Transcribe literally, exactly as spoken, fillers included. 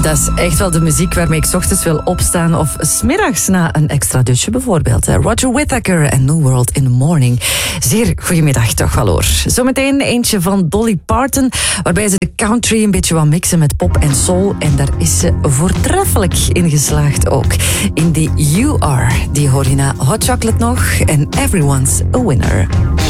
Dat is echt wel de muziek waarmee ik 's ochtends wil opstaan of 's middags na een extra dutje bijvoorbeeld. Roger Whittaker en New World in the Morning. Zeer goedemiddag toch wel hoor. Zometeen eentje van Dolly Parton, waarbij ze de country een beetje wat mixen met pop en soul. En daar is ze voortreffelijk in geslaagd ook. In die You Are, die hoor je na Hot Chocolate nog en Everyone's a Winner.